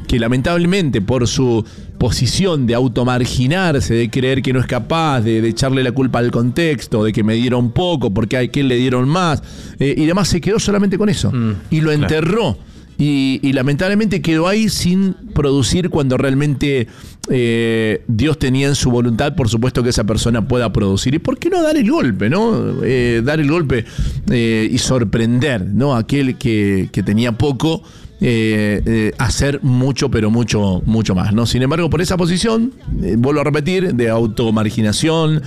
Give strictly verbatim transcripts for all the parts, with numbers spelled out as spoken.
que lamentablemente por su posición de automarginarse, de creer que no es capaz, de, de echarle la culpa al contexto, de que me dieron poco, porque a aquel le dieron más, eh, y demás, se quedó solamente con eso. Mm, y lo enterró. Claro. Y, y lamentablemente quedó ahí sin producir cuando realmente eh, Dios tenía en su voluntad, por supuesto, que esa persona pueda producir. ¿Y por qué no dar el golpe, no? Eh, dar el golpe eh, y sorprender, ¿no? Aquel que, que tenía poco, eh, eh, hacer mucho, pero mucho, mucho más, ¿no? Sin embargo, por esa posición, eh, vuelvo a repetir, de automarginación,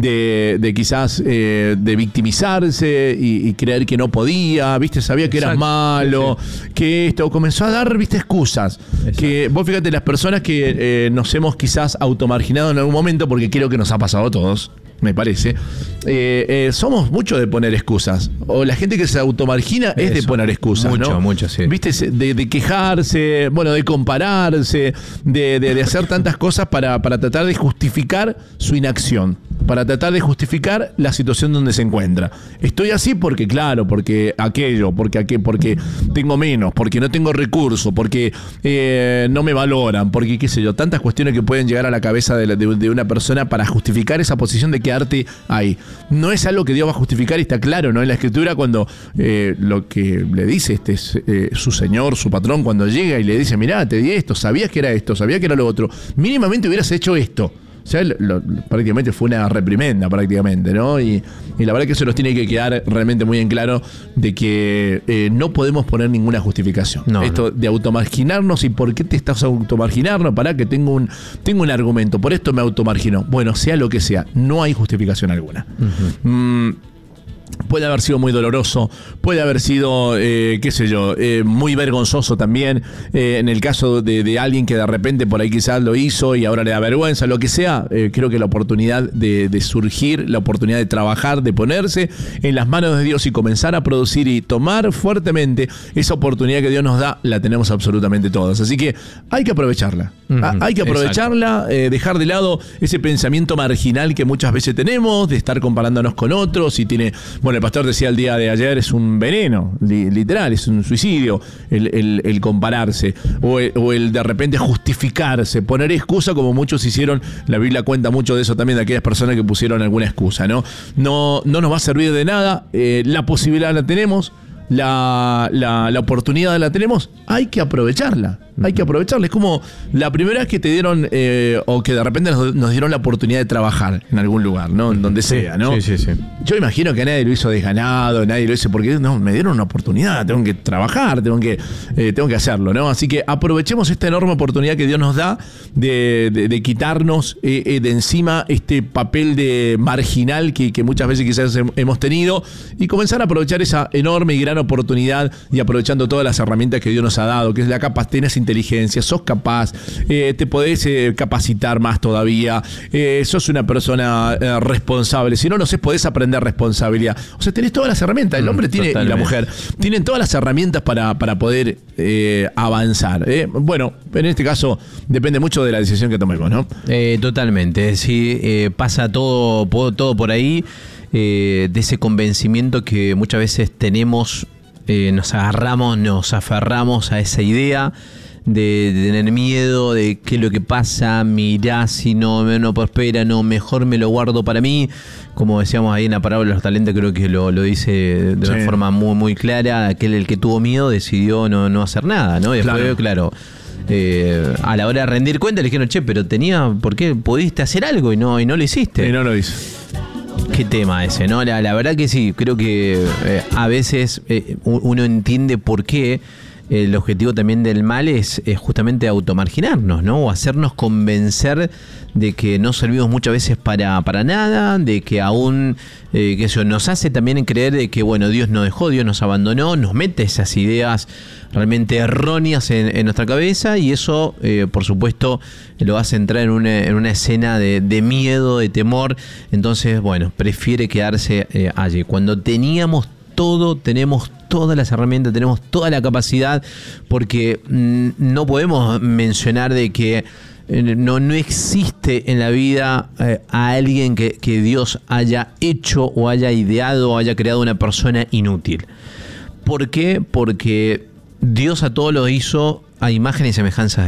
de, de quizás eh, de victimizarse y, y creer que no podía, ¿viste? Sabía que eras malo, sí. que esto comenzó a dar, ¿viste? Excusas. Exacto. Que vos fíjate, las personas que eh, nos hemos quizás automarginado en algún momento, porque creo que nos ha pasado a todos, me parece, eh, eh, somos mucho de poner excusas. O la gente que se automargina es Eso, de poner excusas, mucho, ¿no? Mucho, sí. ¿Viste? De, de quejarse, bueno, de compararse, de, de, de hacer tantas cosas para, para tratar de justificar su inacción, para tratar de justificar la situación donde se encuentra. Estoy así porque, claro, porque aquello, porque aquello, porque tengo menos, porque no tengo recursos, porque eh, no me valoran, porque qué sé yo, tantas cuestiones que pueden llegar a la cabeza de, la, de, de una persona para justificar esa posición de quedarte ahí. No es algo que Dios va a justificar, y está claro, ¿no? En la Escritura, cuando eh, lo que le dice este es eh, su Señor, su patrón, cuando llega y le dice, mirá, te di esto, sabías que era esto, sabías que era lo otro, mínimamente hubieras hecho esto. O sea, lo, lo, prácticamente fue una reprimenda, prácticamente, ¿no? Y, y la verdad que eso nos tiene que quedar realmente muy en claro de que eh, no podemos poner ninguna justificación. No, Esto no. de automarginarnos, y ¿por qué te estás automarginando? Pará, que tengo un, tengo un argumento, por esto me automargino. Bueno, sea lo que sea, no hay justificación alguna. Uh-huh. Mm, Puede haber sido muy doloroso, puede haber sido, eh, qué sé yo, eh, muy vergonzoso también, eh, en el caso de, de alguien que de repente por ahí quizás lo hizo y ahora le da vergüenza, lo que sea. Eh, creo que la oportunidad de, de surgir, la oportunidad de trabajar, de ponerse en las manos de Dios y comenzar a producir y tomar fuertemente esa oportunidad que Dios nos da, la tenemos absolutamente todos. Así que hay que aprovecharla. Uh-huh. Hay que aprovecharla, eh, dejar de lado ese pensamiento marginal que muchas veces tenemos, de estar comparándonos con otros, y tiene... Bueno, el pastor decía el día de ayer, es un veneno, li, literal, es un suicidio el, el, el compararse, o el, o el de repente justificarse, poner excusa, como muchos hicieron. La Biblia cuenta mucho de eso también, de aquellas personas que pusieron alguna excusa, ¿no? No, no nos va a servir de nada, eh, la posibilidad la tenemos, la, la, la oportunidad la tenemos, hay que aprovecharla. Hay que aprovecharla. Es como la primera vez que te dieron, eh, o que de repente nos, nos dieron la oportunidad de trabajar en algún lugar, ¿no? En donde sea, ¿no? Sí, sí, sí. Yo imagino que nadie lo hizo desganado, nadie lo hizo porque no, me dieron una oportunidad, tengo que trabajar, tengo que, eh, tengo que hacerlo, ¿no? Así que aprovechemos esta enorme oportunidad que Dios nos da de, de, de quitarnos eh, eh, de encima este papel de marginal que, que muchas veces quizás hemos tenido, y comenzar a aprovechar esa enorme y gran oportunidad, y aprovechando todas las herramientas que Dios nos ha dado, que es la capacidad, tenés inteligencia, sos capaz, eh, te podés eh, capacitar más todavía, eh, sos una persona eh, responsable, si no, no sé, podés aprender responsabilidad. O sea, tenés todas las herramientas, el hombre mm, tiene, y la mujer, tienen todas las herramientas para, para poder eh, avanzar. ¿eh? Bueno, en este caso depende mucho de la decisión que tomemos, ¿no? Eh, totalmente, sí, eh, pasa todo, todo por ahí, eh, de ese convencimiento que muchas veces tenemos, eh, nos agarramos, nos aferramos a esa idea de, de tener miedo de qué es lo que pasa, mirá, si no, no prospera, no, mejor me lo guardo para mí. Como decíamos ahí en la parábola de los talentos, creo que lo, lo dice de sí. una forma muy, muy clara. Aquel el que tuvo miedo decidió no, no hacer nada, ¿no? Y después, claro, claro eh, a la hora de rendir cuenta le dijeron, che, pero tenía, ¿por qué pudiste hacer algo y no, y no lo hiciste? Y no lo hizo. Qué tema ese, ¿no? La, la verdad que sí, creo que eh, a veces eh, uno entiende por qué el objetivo también del mal es, es justamente automarginarnos, ¿no? O hacernos convencer de que no servimos muchas veces para, para nada, de que aún, eh, que eso nos hace también creer de que, bueno, Dios nos dejó, Dios nos abandonó, nos mete esas ideas realmente erróneas en, en nuestra cabeza, y eso, eh, por supuesto, lo hace entrar en una, en una escena de, de miedo, de temor. Entonces, bueno, prefiere quedarse eh, allí. Cuando teníamos todo, tenemos todas las herramientas, tenemos toda la capacidad, porque mmm, no podemos mencionar de que eh, no, no existe en la vida eh, a alguien que, que Dios haya hecho o haya ideado o haya creado una persona inútil. ¿Por qué? Porque Dios a todos lo hizo a imagen y semejanza de